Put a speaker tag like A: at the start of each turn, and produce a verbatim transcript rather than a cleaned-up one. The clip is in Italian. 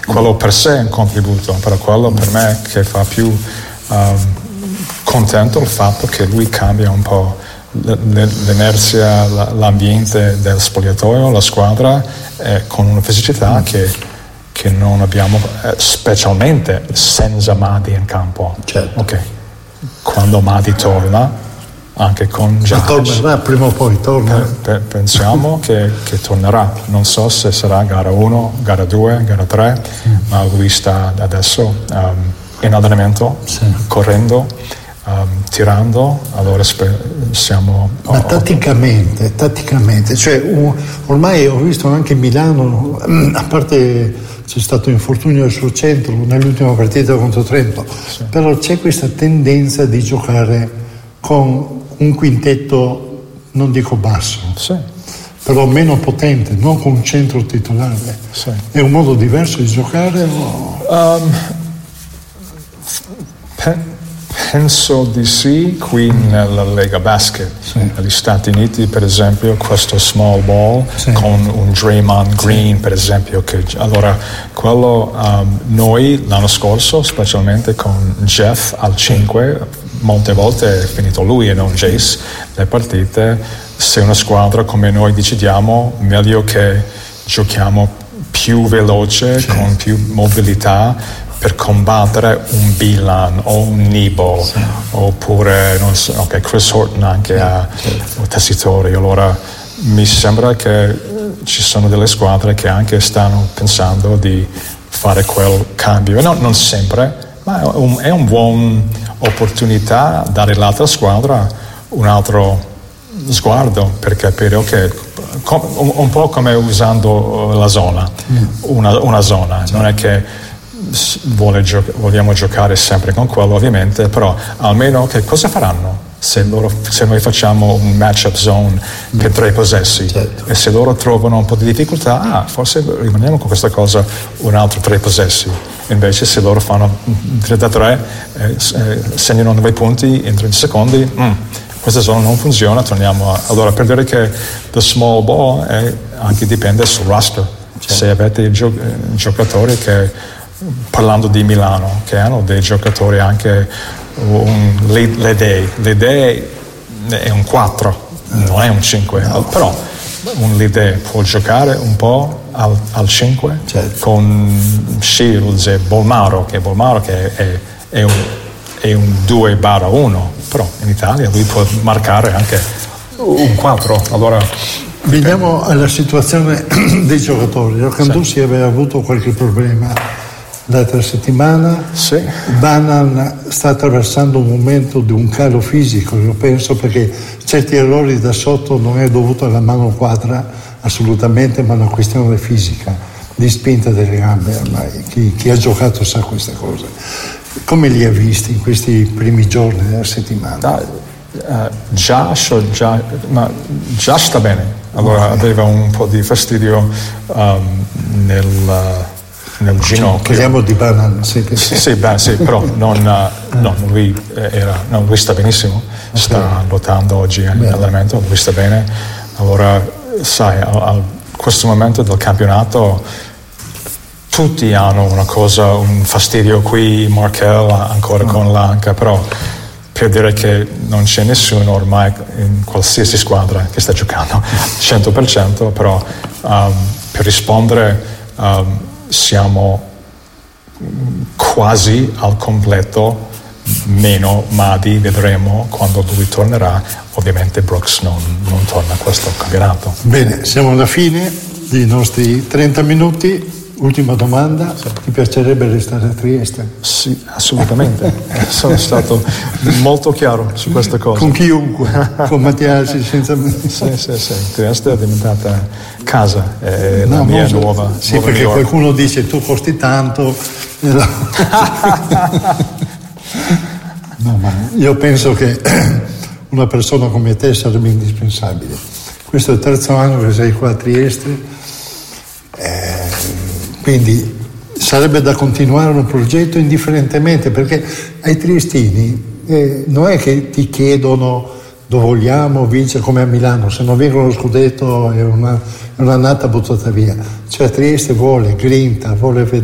A: quello per sé è un contributo, però quello per me che fa più um, contento il fatto che lui cambia un po' l'inerzia, l'ambiente del spogliatoio, la squadra, eh, con una fisicità mm. che, che non abbiamo, eh, specialmente senza Mady in campo.
B: Certo.
A: Ok, quando Mady torna, anche con Jac,
B: tornerà prima o poi torna.
A: Per, per, pensiamo che, che tornerà, non so se sarà gara uno, gara due, gara tre, mm. ma lui sta adesso um, in allenamento, sì. correndo, um, tirando, allora sper- siamo
B: ma oh, tatticamente, tatticamente, cioè un, ormai ho visto anche Milano, a parte c'è stato infortunio al suo centro nell'ultima partita contro Trento, sì. però c'è questa tendenza di giocare con un quintetto, non dico basso,
A: sì.
B: però meno potente, non con un centro titolare.
A: Sì.
B: È un modo diverso di giocare? O...
A: Um, pe- penso di sì, qui nella Lega Basket.
B: Sì.
A: Negli Stati Uniti, per esempio, questo small ball
B: sì.
A: con un Draymond Green,
B: sì.
A: per esempio. Che, allora, quello um, noi l'anno scorso, specialmente con Jeff al cinque, molte volte è finito lui e non Jace le partite. Se una squadra come noi decidiamo, meglio che giochiamo più veloce, sì. con più mobilità, per combattere un Bilan o un Nebo, sì. oppure non so, okay, Chris Horton anche a sì. Tessitori. Allora mi sembra che ci sono delle squadre che anche stanno pensando di fare quel cambio, no, non sempre, ma è un, è un buon opportunità dare all'altra squadra un altro sguardo per capire, ok, un, un po' come usando la zona, mm. una, una zona, sì. non è che vuole gio- vogliamo giocare sempre con quello ovviamente, però almeno che cosa faranno se, loro, se noi facciamo un matchup zone mm. per tre possessi,
B: certo.
A: e se loro trovano un po' di difficoltà, ah, forse rimaniamo con questa cosa un altro tre possessi. Invece se loro fanno tre da tre, eh, eh, segnano nove punti in trenta secondi, mm, questa zona non funziona, torniamo a... Allora, per dire che the small ball è, anche dipende sul roster. Certo. Se avete gio- giocatori che, parlando di Milano, che hanno dei giocatori anche, un, le, le idee, le idee è un quattro, non è un cinque, no. però un Lidè può giocare un po' al, al cinque, certo. con Shields e Bolmaro, che Bolmaro che è, è un, è un due barra uno, però in Italia lui può marcare anche un quattro. Allora
B: veniamo alla situazione dei giocatori. Rocandussi sì. aveva avuto qualche problema l'altra settimana.
A: Sì.
B: Banan sta attraversando un momento di un calo fisico, io penso, perché certi errori da sotto non è dovuto alla mano quadra assolutamente, ma una questione fisica, di spinta delle gambe ormai. Chi, chi ha giocato sa queste cose. Come li ha visti in questi primi giorni della settimana?
A: Da, uh, Josh, già, ma Josh sta bene. Allora okay. aveva un po' di fastidio um, nel... Uh, nel ginocchio.
B: Parliamo di Banan, sì,
A: sì, sì, beh, sì, però non, uh, no, lui era, no, lui sta benissimo, okay. sta lottando oggi in allenamento, lui sta bene. Allora, sai, a, a questo momento del campionato tutti hanno una cosa, un fastidio qui, Markel ancora oh. con l'anca, però per dire che non c'è nessuno ormai in qualsiasi squadra che sta giocando cento per cento, però um, per rispondere um, siamo quasi al completo, meno Mady, vedremo quando lui tornerà. Ovviamente Brooks non, non torna a questo campionato.
B: Bene, siamo alla fine dei nostri trenta minuti. Ultima domanda, sì. Ti piacerebbe restare a Trieste?
A: Sì, assolutamente. Sono stato molto chiaro su questa cosa.
B: Con chiunque, con Mattiasi, senza me.
A: Sì, sì, sì. Trieste è diventata casa, è
B: no,
A: la mia
B: molto,
A: nuova.
B: Sì,
A: nuova
B: perché qualcuno dice tu costi tanto. No, ma io penso che una persona come te sarebbe indispensabile. Questo è il terzo anno che sei qua a Trieste. Eh, Quindi sarebbe da continuare un progetto indifferentemente, perché ai triestini eh, non è che ti chiedono dove vogliamo vincere come a Milano, se non vincono lo scudetto è una, è un'annata buttata via. Cioè Trieste vuole grinta, vuole vedere